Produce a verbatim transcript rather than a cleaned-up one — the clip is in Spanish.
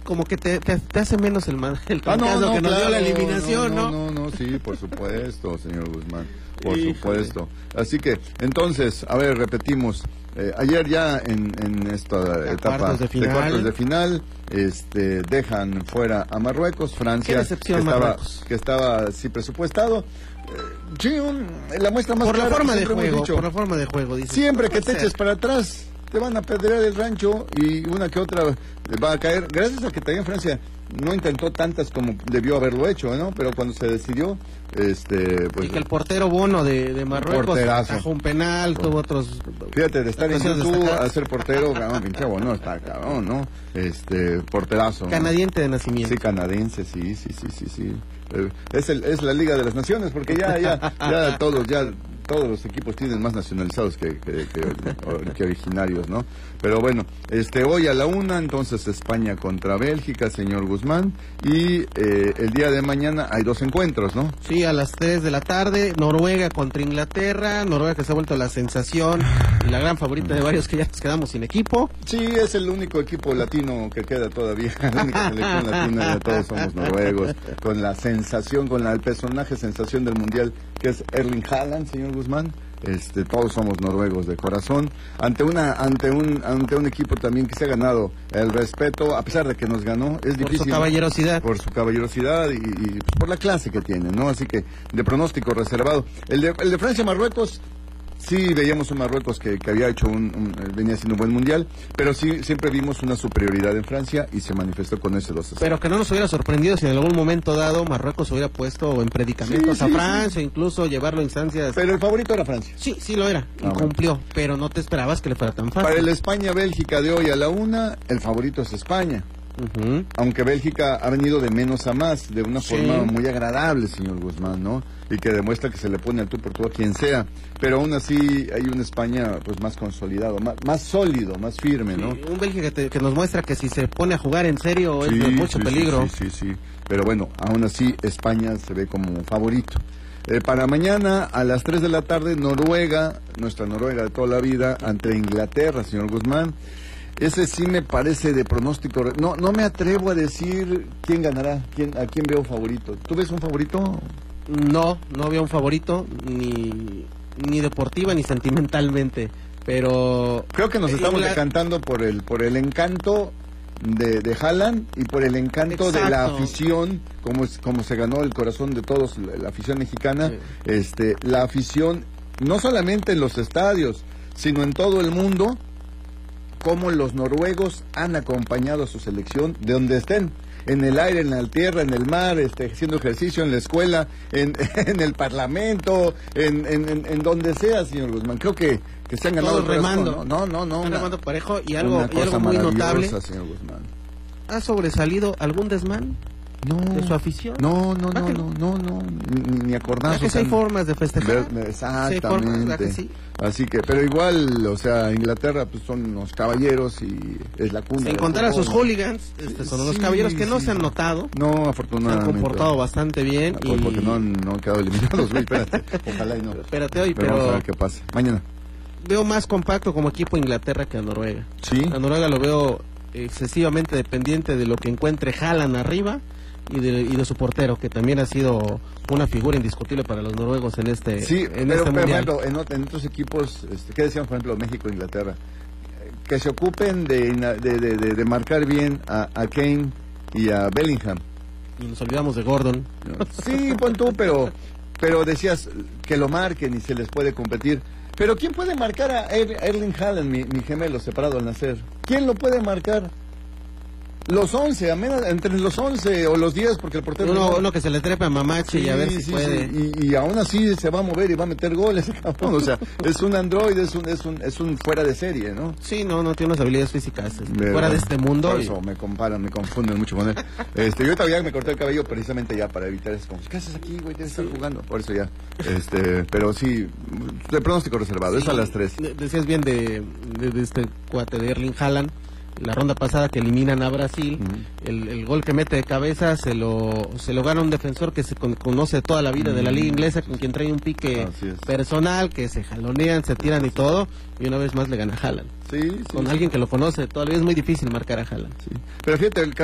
como que te, te, te hace menos el, el ah, no, no, que nos claro, dio la eliminación, no, ¿no? No, no, no, sí, por supuesto, señor Guzmán, por Híjole. supuesto. Así que, entonces, a ver, repetimos. Eh, ayer ya en, en esta a etapa cuartos de, de cuartos de final, este, dejan fuera a Marruecos, Francia, Qué decepción, que estaba, Marruecos. que estaba así presupuestado. Eh, sí, un, la muestra más por la clara forma que de siempre hemos juego, dicho. por la forma de juego, dice. Siempre que te eches para atrás, te van a pedrear el rancho y una que otra va a caer. Gracias a que también Francia no intentó tantas como debió haberlo hecho, ¿no? Pero cuando se decidió, este, pues... Y que el portero Bono de, de Marruecos atajó un penal, tuvo otros... Fíjate, de estar en YouTube destacadas. a ser portero, cabrón, pinche Bono, está cabrón, ¿no? Este, porterazo. Canadiense, ¿no? De nacimiento. Sí, canadiense, sí, sí, sí, sí, sí. Eh, Es, el, es la Liga de las Naciones, porque ya, ya, ya todos, ya... todos los equipos tienen más nacionalizados que, que, que, que originarios, ¿no? Pero bueno, este hoy a la una, entonces España contra Bélgica, señor Guzmán, y eh, el día de mañana hay dos encuentros, ¿no? Sí, a las tres de la tarde, Noruega contra Inglaterra, Noruega que se ha vuelto la sensación y la gran favorita de varios que ya nos quedamos sin equipo. Sí, es el único equipo latino que queda todavía, la única selección latina, ya todos somos noruegos, con la sensación, con la, el personaje sensación del Mundial, que es Erling Haaland, señor Guzmán. Este, todos somos noruegos de corazón, ante una ante un ante un equipo también que se ha ganado el respeto, a pesar de que nos ganó, es difícil. Por su caballerosidad. Por su caballerosidad y, y pues, por la clase que tiene, ¿no? Así que de pronóstico reservado. El de, el de Francia-Marruecos, sí veíamos un Marruecos que, que había hecho un, un, venía haciendo un buen mundial, pero sí siempre vimos una superioridad en Francia y se manifestó con ese dos a cero. Pero que no nos hubiera sorprendido si en algún momento dado Marruecos hubiera puesto en predicamentos sí, a sí, Francia, sí. Incluso llevarlo a instancias. Pero el favorito era Francia. Sí, sí lo era, y ah, cumplió, bueno. Pero no te esperabas que le fuera tan fácil. Para el España-Bélgica de hoy a la una, el favorito es España. Uh-huh. Aunque Bélgica ha venido de menos a más, de una sí. forma muy agradable, señor Guzmán, ¿no? Y que demuestra que se le pone al tú por tú a quien sea, pero aún así hay una España pues más consolidado, más, más sólido, más firme, ¿no? Sí, un Bélgica que, te, que nos muestra que si se pone a jugar en serio sí, es de mucho sí, peligro. Sí, sí, sí, sí, pero bueno, aún así España se ve como favorito. Eh, para mañana a las tres de la tarde, Noruega, nuestra Noruega de toda la vida, ante Inglaterra, señor Guzmán. Ese sí me parece de pronóstico. No, no me atrevo a decir quién ganará, quién, a quién veo favorito. ¿Tú ves un favorito? No, no veo un favorito, ni, ni deportiva ni sentimentalmente, pero... Creo que nos estamos la... decantando por el, por el encanto de, de Haaland y por el encanto Exacto. de la afición, como, es, como se ganó el corazón de todos, la afición mexicana, sí. este, la afición, no solamente en los estadios, sino en todo el mundo, cómo los noruegos han acompañado a su selección de donde estén, en el aire, en la tierra, en el mar, este, haciendo ejercicio en la escuela, en, en el parlamento, en, en, en donde sea, señor Guzmán. Creo que, que se han ganado Todos remando. No, no, no. Están remando parejo y algo, una y algo muy notable. Señor Guzmán. ¿Ha sobresalido algún desmán? No, de su afición. No, no, no, no, no, no, ni, ni acordar. Que hay formas de festejar. Exactamente. Formas, que sí? Así que, pero igual, o sea, Inglaterra pues son los caballeros y es la cuna. Sin contar a sus hooligans, este, son sí, los caballeros que no sí. se han notado. No, afortunadamente. Se han comportado bastante bien. Por, y... Porque no han, no han quedado eliminados, güey, espérate. Ojalá y no. Espérate hoy, pero... pero... Vamos a ver qué pasa. Mañana. Veo más compacto como equipo Inglaterra que a Noruega. Sí. A Noruega lo veo excesivamente dependiente de lo que encuentre Haaland arriba. Y de, y de su portero, que también ha sido una figura indiscutible para los noruegos en este sí, en pero, este pero mundial. Por ejemplo, en, en otros equipos, este, ¿qué decían, por ejemplo, México e Inglaterra? Que se ocupen de, de, de, de, de marcar bien a, a Kane y a Bellingham. Y nos olvidamos de Gordon. Sí, pon tú, pero, pero decías que lo marquen y se les puede competir. Pero ¿quién puede marcar a er, Erling Haaland, mi, mi gemelo separado al nacer? ¿Quién lo puede marcar? Los once, a menos, entre los once o los diez, porque el portero... Uno, no... uno que se le trepe a Mamache sí, y a ver si sí, puede... Sí. Y, y aún así se va a mover y va a meter goles, cabrón. O sea, es un androide, es un, es un es un fuera de serie, ¿no? Sí, no, no tiene unas habilidades físicas, este, Pero, fuera de este mundo. Por y... eso me comparan, me confunden mucho con él. Este, yo todavía me corté el cabello precisamente ya para evitar eso. Como, ¿qué haces aquí, güey? Tienes que estar jugando. Por eso ya. Este, pero sí, de pronóstico reservado, sí, es a las tres. Decías bien de, de, de este cuate de Erling Haaland. La ronda pasada que eliminan a Brasil, uh-huh. el, el gol que mete de cabeza se lo se lo gana un defensor que se con, conoce toda la vida uh-huh. de la liga inglesa, con quien trae un pique personal, que se jalonean, se tiran y todo, y una vez más le gana a Haaland. Sí, sí, con sí. alguien que lo conoce, todavía es muy difícil marcar a Haaland. Sí. Pero fíjate, el